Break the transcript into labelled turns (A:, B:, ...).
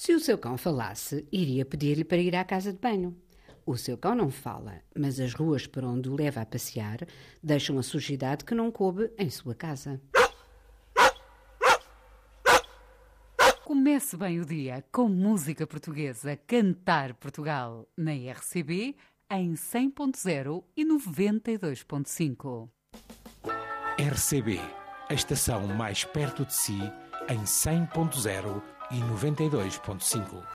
A: Se o seu cão falasse, iria pedir-lhe para ir à casa de banho. O seu cão não fala, mas as ruas por onde o leva a passear deixam a sujidade que não coube em sua casa.
B: Comece bem o dia com música portuguesa, Cantar Portugal, na RCB, em 100.0 e 92.5.
C: RCB, a estação mais perto de si, em 100.0 e 92.5.